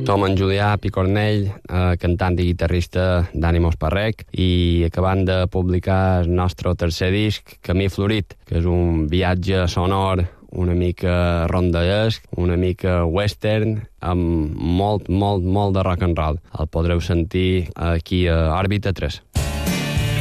Som en Julià Picornell, cantant i guitarrista d'Ànimos Parrec, i acabant de publicar el nostre tercer disc, Camí Florit, que és un viatge sonor una mica rondallesc, una mica western, amb molt de rock and roll. El podreu sentir aquí a Òrbita 3.